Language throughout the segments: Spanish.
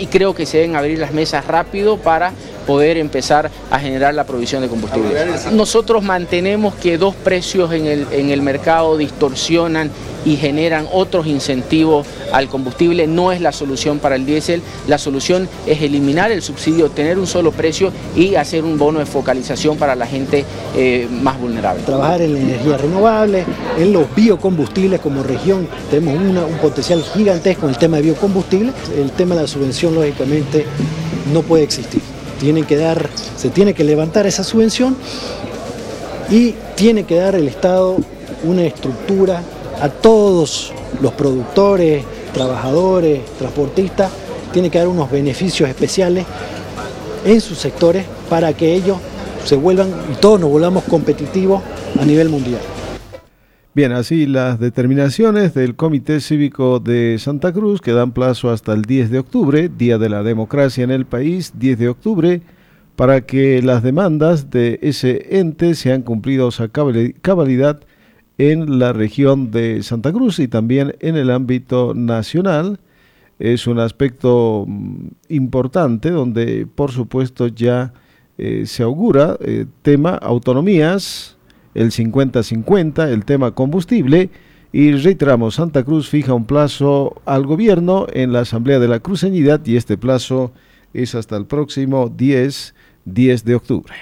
y creo que se deben abrir las mesas rápido para poder empezar a generar la provisión de combustible. Nosotros mantenemos que dos precios en el mercado distorsionan y generan otros incentivos al combustible. No es la solución para el diésel, la solución es eliminar el subsidio, tener un solo precio y hacer un bono de focalización para la gente más vulnerable. Trabajar en la energía renovable, en los biocombustibles. Como región tenemos un potencial gigantesco en el tema de biocombustibles. El tema de la subvención lógicamente no puede existir. Se tiene que levantar esa subvención y tiene que dar el Estado una estructura a todos los productores, trabajadores, transportistas, tiene que dar unos beneficios especiales en sus sectores para que ellos se vuelvan y todos nos volvamos competitivos a nivel mundial. Bien, así las determinaciones del Comité Cívico de Santa Cruz, que dan plazo hasta el 10 de octubre, Día de la Democracia en el país, 10 de octubre, para que las demandas de ese ente sean cumplidas a cabalidad en la región de Santa Cruz y también en el ámbito nacional. Es un aspecto importante donde, por supuesto, ya se augura tema autonomías, el 50-50, el tema combustible, y reiteramos, Santa Cruz fija un plazo al gobierno en la Asamblea de la Cruceñidad y este plazo es hasta el próximo 10 de octubre.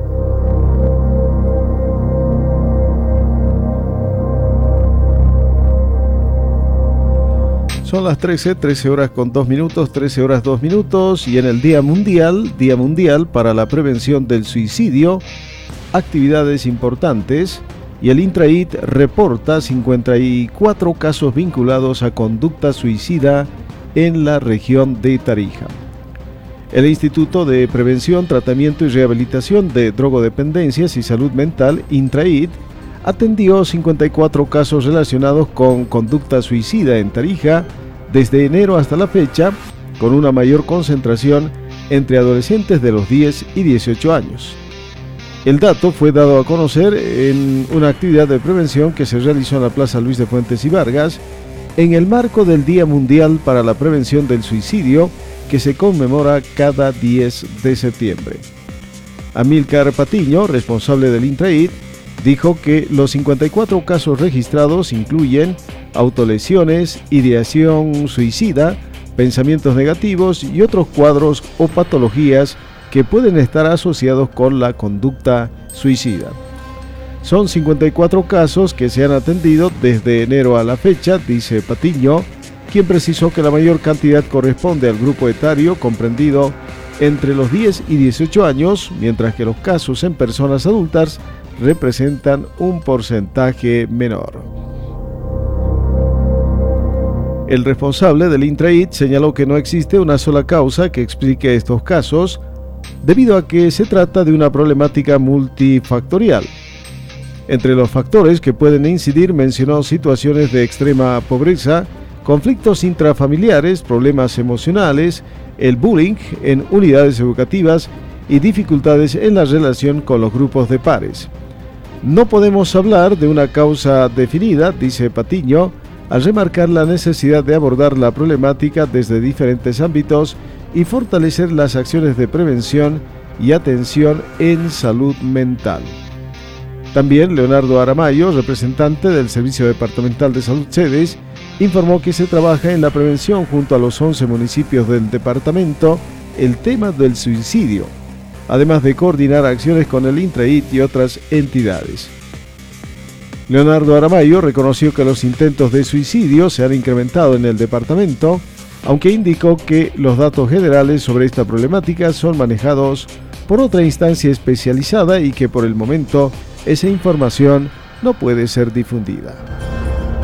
Son las 13 horas con 2 minutos, 13 horas 2 minutos, y en el Día Mundial para la Prevención del Suicidio, actividades importantes, y el Intraid reporta 54 casos vinculados a conducta suicida en la región de Tarija. El Instituto de Prevención, Tratamiento y Rehabilitación de Drogodependencias y Salud Mental, Intraid, atendió 54 casos relacionados con conducta suicida en Tarija desde enero hasta la fecha, con una mayor concentración entre adolescentes de los 10 y 18 años. El dato fue dado a conocer en una actividad de prevención que se realizó en la Plaza Luis de Fuentes y Vargas, en el marco del Día Mundial para la Prevención del Suicidio, que se conmemora cada 10 de septiembre. Amílcar Patiño, responsable del Intraid, dijo que los 54 casos registrados incluyen autolesiones, ideación suicida, pensamientos negativos y otros cuadros o patologías que pueden estar asociados con la conducta suicida. Son 54 casos que se han atendido desde enero a la fecha, dice Patiño, quien precisó que la mayor cantidad corresponde al grupo etario comprendido entre los 10 y 18 años, mientras que los casos en personas adultas representan un porcentaje menor. El responsable del Intraid señaló que no existe una sola causa que explique estos casos, debido a que se trata de una problemática multifactorial. Entre los factores que pueden incidir mencionó situaciones de extrema pobreza, conflictos intrafamiliares, problemas emocionales, el bullying en unidades educativas y dificultades en la relación con los grupos de pares. No podemos hablar de una causa definida, dice Patiño, al remarcar la necesidad de abordar la problemática desde diferentes ámbitos y fortalecer las acciones de prevención y atención en salud mental. También Leonardo Aramayo, representante del Servicio Departamental de Salud Sedes, informó que se trabaja en la prevención junto a los 11 municipios del departamento el tema del suicidio, además de coordinar acciones con el Intraid y otras entidades. Leonardo Aramayo reconoció que los intentos de suicidio se han incrementado en el departamento, aunque indicó que los datos generales sobre esta problemática son manejados por otra instancia especializada y que por el momento esa información no puede ser difundida.